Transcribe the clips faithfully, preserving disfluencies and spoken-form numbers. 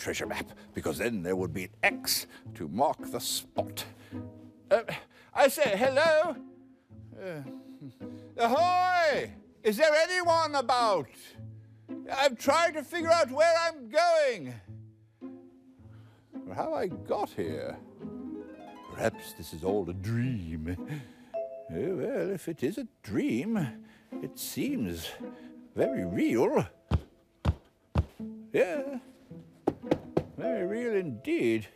treasure map, because then there would be an X to mark the spot. Uh, I say, hello? Uh, ahoy! Is there anyone about? I'm trying to figure out where I'm going. Or how I got here. Perhaps this is all a dream. Oh, well, if it is a dream, it seems very real. Yeah, very real indeed.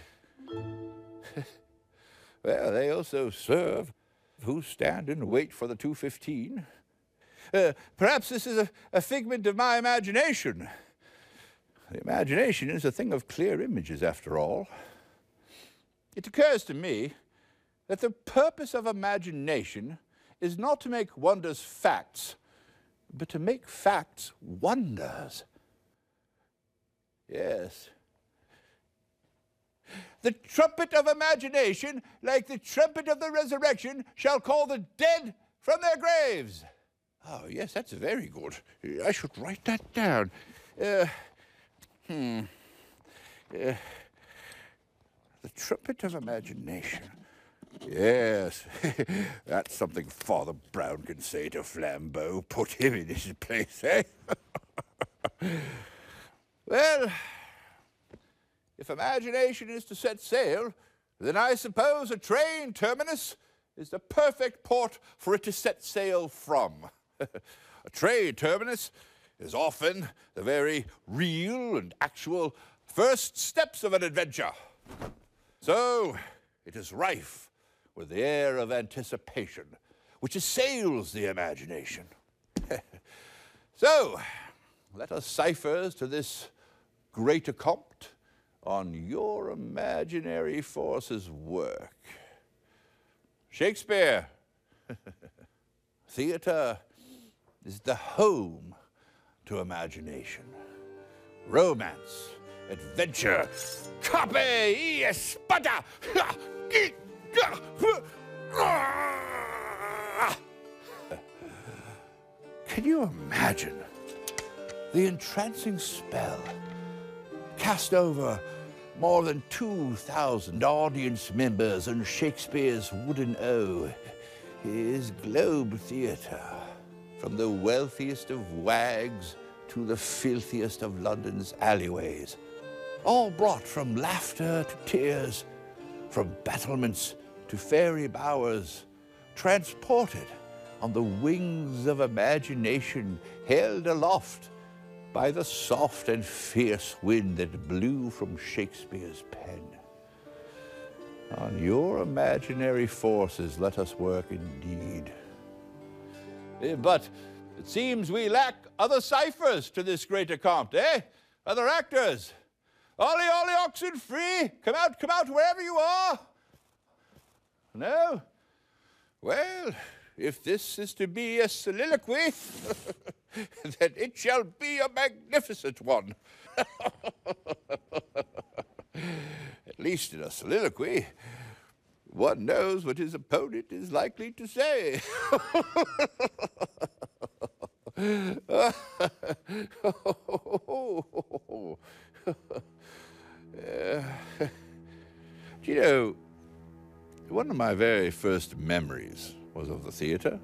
Well, they also serve who stand and wait for the two fifteen. Uh, perhaps this is a, a figment of my imagination. The imagination is a thing of clear images, after all. It occurs to me that the purpose of imagination is not to make wonders facts, but to make facts wonders. Yes. The trumpet of imagination, like the trumpet of the resurrection, shall call the dead from their graves. Oh, yes, that's very good. I should write that down. Uh, hmm. Uh, the trumpet of imagination. Yes, that's something Father Brown can say to Flambeau. Put him in his place, eh? Well, if imagination is to set sail, then I suppose a train terminus is the perfect port for it to set sail from. A trade terminus is often the very real and actual first steps of an adventure. So it is rife with the air of anticipation, which assails the imagination. So let us ciphers to this great accompt on your imaginary forces work. Shakespeare. Theater is the home to imagination. Romance, adventure, carpe espada. Can you imagine the entrancing spell cast over more than two thousand audience members on Shakespeare's wooden O, his Globe Theatre? From the wealthiest of wags to the filthiest of London's alleyways, all brought from laughter to tears, from battlements to fairy bowers, transported on the wings of imagination, held aloft by the soft and fierce wind that blew from Shakespeare's pen. On your imaginary forces let us work indeed. But it seems we lack other ciphers to this great accompt, eh? Other actors. Ollie, ollie, oxen free. Come out, come out, wherever you are. No? Well, if this is to be a soliloquy, then it shall be a magnificent one. At least in a soliloquy, one knows what his opponent is likely to say. uh, do you know, one of my very first memories was of the theater.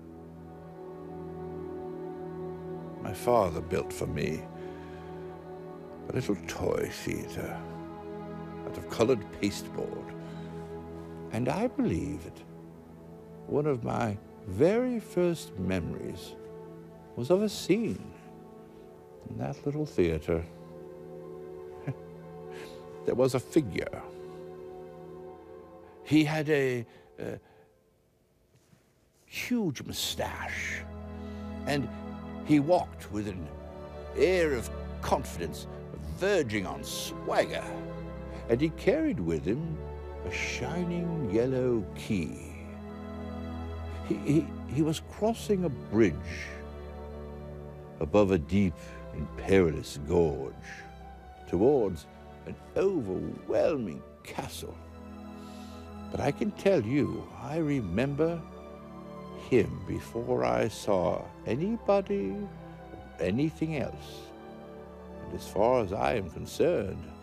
My father built for me a little toy theater out of colored pasteboard. And I believe that one of my very first memories was of a scene in that little theater. There was a figure. He had a, a huge mustache, and he walked with an air of confidence verging on swagger, and he carried with him a shining yellow key. He, he, he was crossing a bridge above a deep and perilous gorge towards an overwhelming castle. But I can tell you, I remember him before I saw anybody or anything else. And as far as I am concerned,